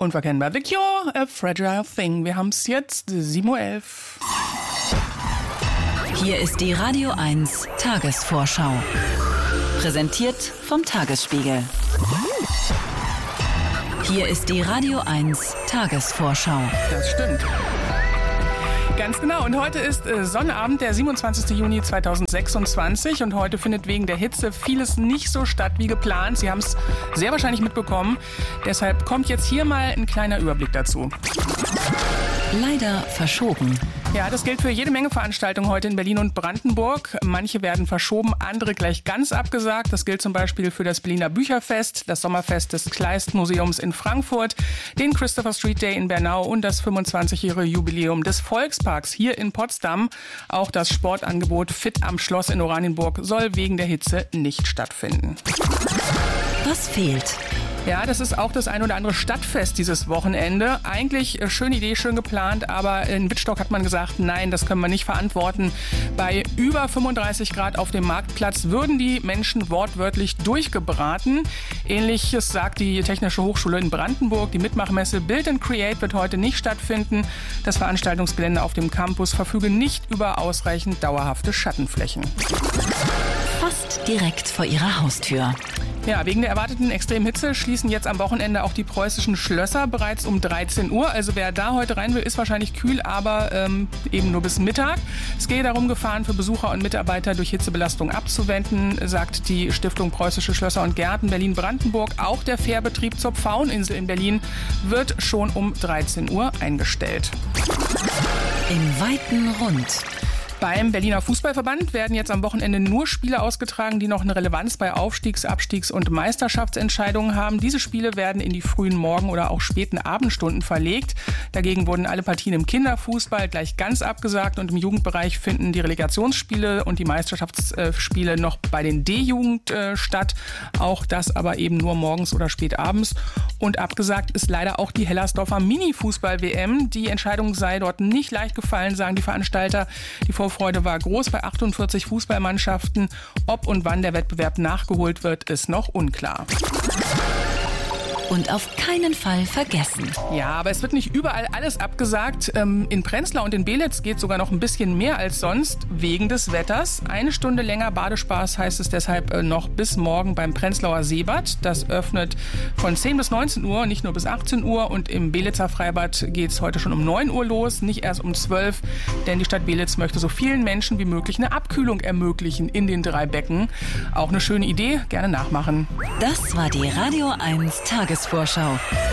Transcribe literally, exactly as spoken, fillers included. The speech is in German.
Unverkennbar. The Cure, A Fragile Thing. Wir haben es jetzt sieben Uhr elf. Hier ist die Radio eins Tagesvorschau. Präsentiert vom Tagesspiegel. Hier ist die Radio eins Tagesvorschau. Das stimmt. Ganz genau. Und heute ist äh, Sonnabend, der siebenundzwanzigster Juni zweitausendsechsundzwanzig. Und heute findet wegen der Hitze vieles nicht so statt wie geplant. Sie haben es sehr wahrscheinlich mitbekommen. Deshalb kommt jetzt hier mal ein kleiner Überblick dazu. Leider verschoben. Ja, das gilt für jede Menge Veranstaltungen heute in Berlin und Brandenburg. Manche werden verschoben, andere gleich ganz abgesagt. Das gilt zum Beispiel für das Berliner Bücherfest, das Sommerfest des Kleist-Museums in Frankfurt, den Christopher Street Day in Bernau und das fünfundzwanzigjährige Jubiläum des Volksparks hier in Potsdam. Auch das Sportangebot Fit am Schloss in Oranienburg soll wegen der Hitze nicht stattfinden. Was fehlt? Ja, das ist auch das ein oder andere Stadtfest dieses Wochenende. Eigentlich äh, schöne Idee, schön geplant, aber in Wittstock hat man gesagt, nein, das können wir nicht verantworten. Bei über fünfunddreißig Grad auf dem Marktplatz würden die Menschen wortwörtlich durchgebraten. Ähnliches sagt die Technische Hochschule in Brandenburg. Die Mitmachmesse Build and Create wird heute nicht stattfinden. Das Veranstaltungsgelände auf dem Campus verfüge nicht über ausreichend dauerhafte Schattenflächen. Fast direkt vor ihrer Haustür. Ja, wegen der erwarteten extremen Hitze schließen jetzt am Wochenende auch die preußischen Schlösser bereits um dreizehn Uhr. Also wer da heute rein will, ist wahrscheinlich kühl, aber ähm, eben nur bis Mittag. Es gehe darum, Gefahren für Besucher und Mitarbeiter durch Hitzebelastung abzuwenden, sagt die Stiftung Preußische Schlösser und Gärten Berlin-Brandenburg. Auch der Fährbetrieb zur Pfaueninsel in Berlin wird schon um dreizehn Uhr eingestellt. Im weiten Rund. Beim Berliner Fußballverband werden jetzt am Wochenende nur Spiele ausgetragen, die noch eine Relevanz bei Aufstiegs-, Abstiegs- und Meisterschaftsentscheidungen haben. Diese Spiele werden in die frühen Morgen- oder auch späten Abendstunden verlegt. Dagegen wurden alle Partien im Kinderfußball gleich ganz abgesagt und im Jugendbereich finden die Relegationsspiele und die Meisterschaftsspiele noch bei den D-Jugend äh, statt. Auch das aber eben nur morgens oder spät abends. Und abgesagt ist leider auch die Hellersdorfer Mini-Fußball-W M. Die Entscheidung sei dort nicht leicht gefallen, sagen die Veranstalter. Die Vorfreude war groß bei achtundvierzig Fußballmannschaften. Ob und wann der Wettbewerb nachgeholt wird, ist noch unklar. Und auf keinen Fall vergessen. Ja, aber es wird nicht überall alles abgesagt. In Prenzlau und in Belitz geht sogar noch ein bisschen mehr als sonst wegen des Wetters. Eine Stunde länger Badespaß heißt es deshalb noch bis morgen beim Prenzlauer Seebad. Das öffnet von zehn bis neunzehn Uhr, nicht nur bis achtzehn Uhr. Und im Belitzer Freibad geht es heute schon um neun Uhr los, nicht erst um zwölf. Denn die Stadt Belitz möchte so vielen Menschen wie möglich eine Abkühlung ermöglichen in den drei Becken. Auch eine schöne Idee, gerne nachmachen. Das war die Radio eins Tagesvorschau.